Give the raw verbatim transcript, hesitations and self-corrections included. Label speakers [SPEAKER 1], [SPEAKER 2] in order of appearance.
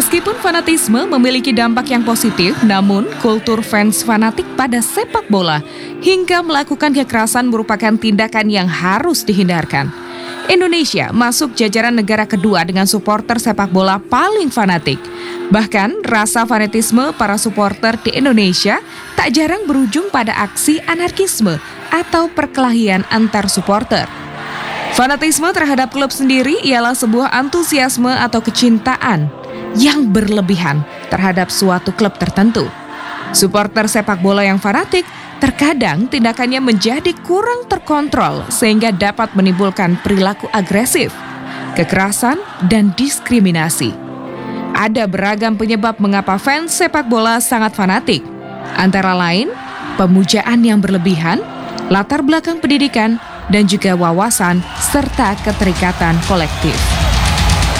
[SPEAKER 1] Meskipun fanatisme memiliki dampak yang positif, namun kultur fans fanatik pada sepak bola hingga melakukan kekerasan merupakan tindakan yang harus dihindarkan. Indonesia masuk jajaran negara kedua dengan supporter sepak bola paling fanatik. Bahkan, rasa fanatisme para supporter di Indonesia tak jarang berujung pada aksi anarkisme atau perkelahian antar supporter. Fanatisme terhadap klub sendiri ialah sebuah antusiasme atau kecintaan yang berlebihan terhadap suatu klub tertentu. Supporter sepak bola yang fanatik terkadang tindakannya menjadi kurang terkontrol sehingga dapat menimbulkan perilaku agresif, kekerasan, dan diskriminasi. Ada beragam penyebab mengapa fans sepak bola sangat fanatik, antara lain pemujaan yang berlebihan, latar belakang pendidikan, dan juga wawasan serta keterikatan kolektif.